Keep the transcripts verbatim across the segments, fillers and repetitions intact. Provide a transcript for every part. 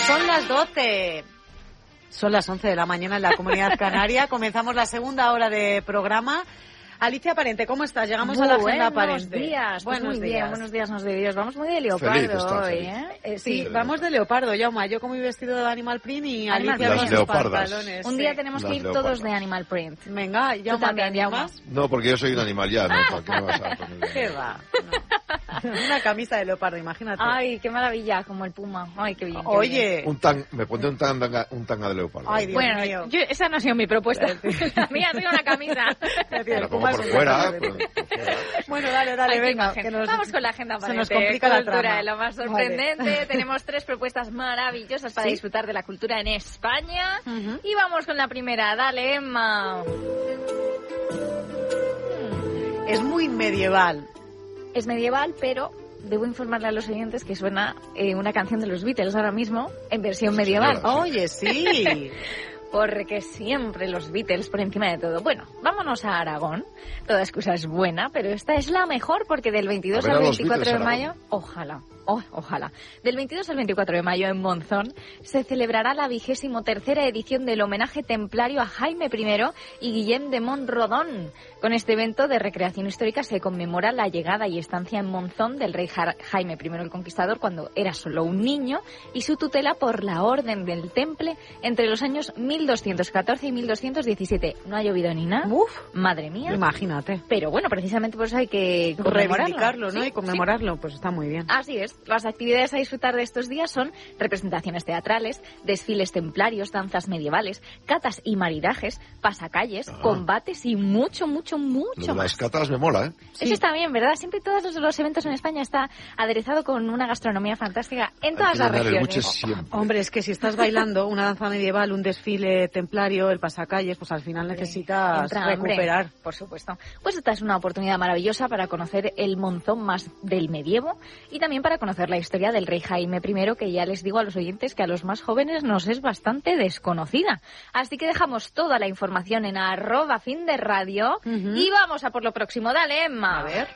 Son las doce. Son las once de la mañana en la Comunidad Canaria. Comenzamos la segunda hora de programa. Alicia Parente, ¿cómo estás? Llegamos muy a la agenda buenos Parente. Días, pues buenos muy días. Bien, buenos días, nos de Dios. Vamos muy de leopardo hoy, ¿eh? ¿eh? Sí, feliz. Vamos de leopardo, Yauma. Yo como mi vestido de Animal Print y Animal Alicia Print. con sus pantalones. Un día sí. tenemos Las que ir leopardas. todos de Animal Print. Venga, Yauma, ¿te animas? No, porque yo soy un animal ya, ¿no? ¿Para qué me vas a poner? ¿Qué va? No. Una camisa de leopardo, imagínate. Ay, qué maravilla, como el puma. Ay, qué bien. Qué Oye. bien. Un tan, me pondré un tanga, un tanga de leopardo. Ay, Dios bueno, mío. Yo, esa no ha sido mi propuesta. La mía ha sido una camisa. Pero como por fuera. Por, por fuera. Bueno, dale, dale, Ay, venga. Que nos, Vamos con la agenda para se nos complica la trama. De lo más sorprendente. Vale. Tenemos tres propuestas maravillosas para ¿Sí? disfrutar de la cultura en España. Uh-huh. Y vamos con la primera. Dale, Emma. Es muy medieval. Es medieval, pero debo informarle a los oyentes que suena eh, una canción de los Beatles ahora mismo en versión medieval. Señora, sí. Oye, sí. Porque siempre los Beatles por encima de todo. Bueno, vámonos a Aragón. Toda excusa es buena, pero esta es la mejor porque del veintidós al veinticuatro de mayo, ojalá, oh, ojalá, del veintidós al veinticuatro de mayo en Monzón se celebrará la vigésimo tercera edición del homenaje templario a Jaime primero y Guillem de Montrodon. Con este evento de recreación histórica se conmemora la llegada y estancia en Monzón del rey Jaime primero el Conquistador cuando era solo un niño y su tutela por la Orden del Temple entre los años mil doscientos catorce y mil doscientos diecisiete. No ha llovido ni nada. Uf, madre mía. Imagínate. Pero bueno, precisamente por eso hay que conmemorarlo. Reivindicarlo, ¿no? ¿Sí? Y conmemorarlo, sí. Pues está muy bien. Así es. Las actividades a disfrutar de estos días son representaciones teatrales, desfiles templarios, danzas medievales, catas y maridajes, pasacalles, ah. combates y mucho, mucho, mucho Lo de más. Las catas me mola, ¿eh? Eso sí. Está bien, ¿verdad? Siempre todos los, los eventos en España está aderezado con una gastronomía fantástica en hay todas las regiones. Hombre, es que si estás bailando una danza medieval, un desfile templario, el pasacalles, pues al final necesitas Entra, recuperar. Hombre, por supuesto. Pues esta es una oportunidad maravillosa para conocer el Monzón más del medievo y también para conocer la historia del rey Jaime primero, que ya les digo a los oyentes que a los más jóvenes nos es bastante desconocida. Así que dejamos toda la información en arroba fin de radio uh-huh. y vamos a por lo próximo. Dale, Emma. A ver.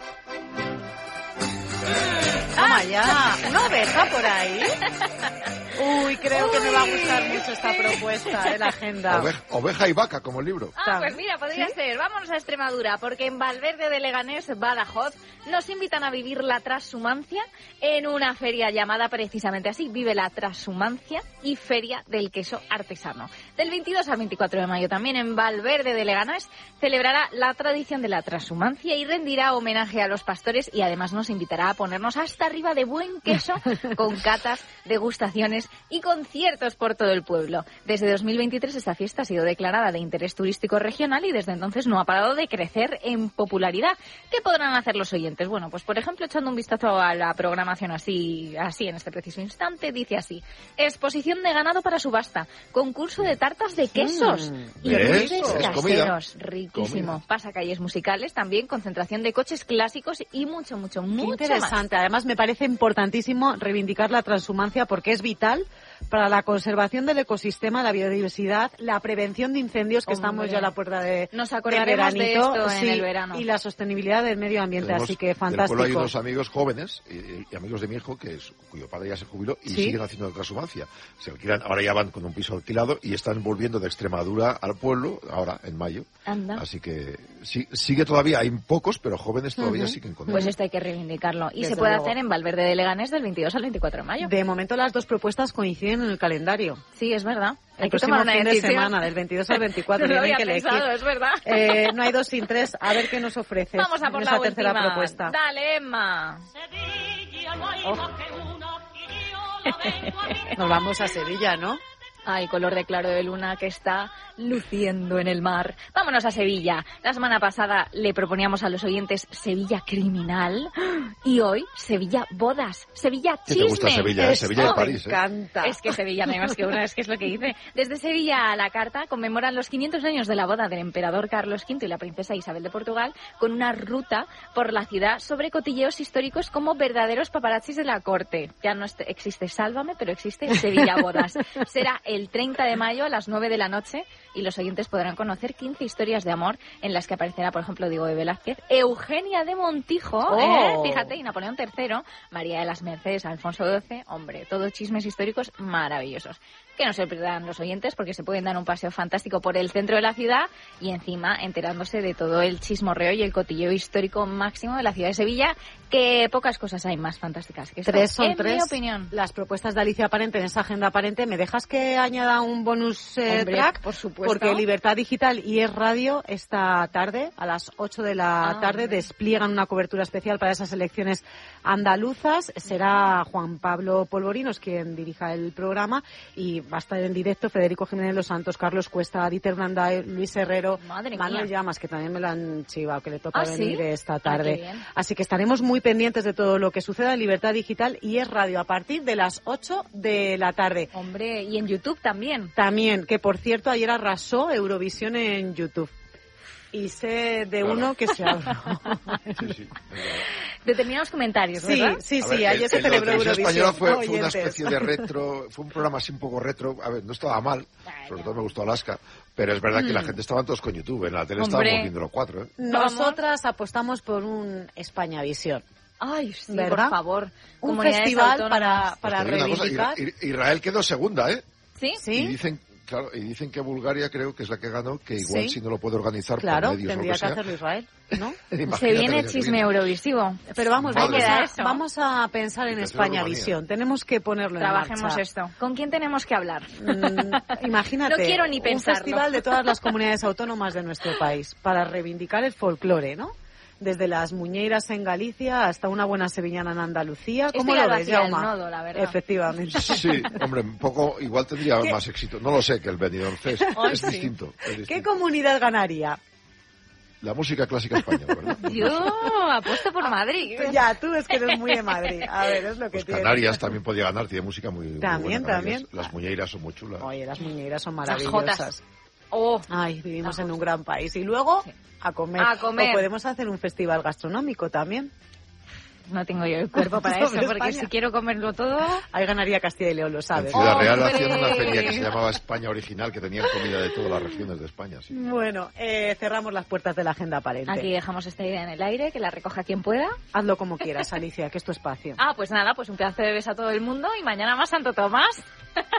Toma ya. ¿Una oveja por ahí? Uy, creo Uy. que me va a gustar mucho esta propuesta de la agenda. Oveja, oveja y vaca, como el libro. Ah, pues mira, podría ¿Sí? ser. Vámonos a Extremadura, porque en Valverde de Leganés, Badajoz, nos invitan a vivir la transhumancia en una feria llamada precisamente así, Vive la Transhumancia y Feria del Queso Artesano. Del veintidós al veinticuatro de mayo también en Valverde de Leganés celebrará la tradición de la transhumancia y rendirá homenaje a los pastores y además nos invitará a ponernos hasta arriba de buen queso con catas, degustaciones y conciertos por todo el pueblo. Desde dos mil veintitrés esta fiesta ha sido declarada de interés turístico regional y desde entonces no ha parado de crecer en popularidad. ¿Qué podrán hacer los oyentes? Bueno, pues por ejemplo, echando un vistazo a la programación así, así en este preciso instante, dice así: exposición de ganado para subasta, concurso de tartas de quesos mm, y dulces caseros, riquísimo. Comida. Pasacalles musicales, también concentración de coches clásicos y mucho, mucho, mucho Qué interesante. más. Además, me parece importantísimo reivindicar la transhumancia porque es vital para la conservación del ecosistema, la biodiversidad, la prevención de incendios, que Hombre. estamos ya a la puerta de Nos acordaremos de esto en sí, el verano. Y la sostenibilidad del medio ambiente, Tenemos, así que fantástico. Del pueblo hay unos amigos jóvenes y, y amigos de mi hijo que es, cuyo padre ya se jubiló y ¿Sí? siguen haciendo la transhumancia. Se alquilan, ahora ya van con un piso alquilado y están volviendo de Extremadura al pueblo, ahora en mayo. Anda. Así que sí, sigue todavía, hay pocos, pero jóvenes todavía uh-huh. siguen con Pues él. esto hay que reivindicarlo. Y Desde se puede luego. hacer en Valverde de Leganés del veintidós al veinticuatro de mayo. De momento las dos propuestas coinciden en el calendario. Sí, es verdad. El hay que próximo tomar una fin de decisión. semana, del veintidós al veinticuatro, no lo tienen había que pensado, elegir. es verdad. Eh, no hay dos sin tres, a ver qué nos ofreces. Vamos a por en la esa tercera última. propuesta. Dale, Emma. Oh. Nos vamos a Sevilla, ¿no? Ay, color de claro de luna que está luciendo en el mar. Vámonos a Sevilla. La semana pasada le proponíamos a los oyentes Sevilla criminal y hoy Sevilla bodas, Sevilla chisme. ¿Qué te gusta Sevilla? ¿eh? Sevilla de París. Me encanta. ¿eh? Es que Sevilla no hay más que una, es que es lo que dice. Desde Sevilla a la carta conmemoran los quinientos años de la boda del emperador Carlos quinto y la princesa Isabel de Portugal con una ruta por la ciudad sobre cotilleos históricos como verdaderos paparazzis de la corte. Ya no existe Sálvame, pero existe Sevilla bodas. Será el treinta de mayo a las nueve de la noche y los oyentes podrán conocer quince historias de amor en las que aparecerá, por ejemplo, Diego de Velázquez, Eugenia de Montijo, oh. ¿eh? Fíjate, y Napoleón tercero, María de las Mercedes, Alfonso doce, hombre, todos chismes históricos maravillosos. Que no se pierdan los oyentes porque se pueden dar un paseo fantástico por el centro de la ciudad y encima enterándose de todo el chismorreo y el cotilleo histórico máximo de la ciudad de Sevilla, que pocas cosas hay más fantásticas que esto, tres son en tres mi opinión. Las propuestas de Alicia Aparente en esa agenda aparente. ¿Me dejas que añada un bonus eh, Hombre, track? por supuesto. Porque Libertad Digital y Es Radio esta tarde, a las ocho de la ah, tarde, hombre. despliegan una cobertura especial para esas elecciones andaluzas. Será Juan Pablo Polvorinos quien dirija el programa y va a estar en directo Federico Jiménez Los Santos, Carlos Cuesta, Dieter Branday, Luis Herrero, Madre Manuel mía. Llamas, que también me lo han chivado, que le toca ¿Ah, venir sí? esta Ah, tarde. qué bien. Así que estaremos muy pendientes de todo lo que suceda en Libertad Digital y Es Radio a partir de las ocho de la tarde. Hombre, y en YouTube también. También, que por cierto ayer arrasó Eurovisión en YouTube. Y sé de Claro. uno que se habló. Sí, sí. Determinados comentarios, Sí, ¿verdad? sí, A sí, ver, ayer el- se el de la celebró televisión Eurovisión. española fue, fue una oyentes. especie de retro, fue un programa así un poco retro. A ver, no estaba mal, sobre todo me gustó Alaska, pero es verdad que la gente estaba todos con YouTube. En la tele Hombre. estábamos viendo los cuatro, ¿eh? Nosotras apostamos por un España Visión. Ay, sí, ¿Verdad? por favor. Un Comunidades festival para, autónomas. para Pues te digo una cosa, reivindicar. Isra- Israel quedó segunda, ¿eh? ¿Sí? Sí. Y dicen, claro, y dicen que Bulgaria creo que es la que ganó, que igual Sí. si no lo puede organizar Claro, por medios o tendría lo que que hacerlo Israel, ¿no? sea. Se Imagínate viene el año que chisme viene. eurovisivo. Pero vamos, Madre vamos mía. a, Eso. vamos a pensar en Y España Rumanía. Visión. Tenemos que ponerlo en Trabajemos marcha. esto. ¿Con quién tenemos que hablar? Mm, imagínate, No quiero ni un pensarlo. festival de todas las comunidades autónomas de nuestro país para reivindicar el folclore, ¿no? Desde las muñeiras en Galicia hasta una buena sevillana en Andalucía. ¿Cómo Esto ya lo lo ves, hacía el Jaume? nodo, la verdad. Efectivamente. Sí, hombre, un poco, igual tendría ¿Qué? más éxito. No lo sé, que el Benidorm Fest. Ay, es sí. distinto. es ¿Qué distinto. comunidad ganaría? La música clásica española, ¿verdad? Yo apuesto por Madrid. Ya, tú es que eres muy de Madrid. A ver, es lo que Pues tiene. Canarias también podía ganar, tiene música muy, muy También, buena, Canarias. también. Las muñeiras son muy chulas. Oye, las muñeiras son Las maravillosas. jotas. Oh, Ay, vivimos Las en un gran país. Y luego, Sí. a comer. A comer. O podemos hacer un festival gastronómico también. no tengo yo el cuerpo para Sobre eso, porque España. si quiero comerlo todo... Ahí ganaría Castilla y León, lo En sabes. Ciudad Real ¡Hombre! hacían una feria que se llamaba España Original, que tenían comida de todas las regiones de España. Sí. Bueno, eh, cerramos las puertas de la agenda aparente. Aquí dejamos esta idea en el aire, que la recoja quien pueda. Hazlo como quieras, Alicia, que es tu espacio. Ah, pues nada, pues un pedazo de beso a todo el mundo y mañana más Santo Tomás.